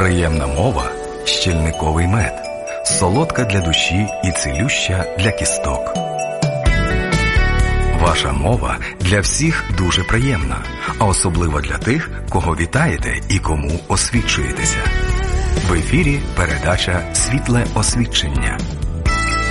Приємна мова – щільниковий мед, солодка для душі і цілюща для кісток. Ваша мова для всіх дуже приємна, а особливо для тих, кого вітаєте і кому освічуєтеся. В ефірі передача «Світле освічення».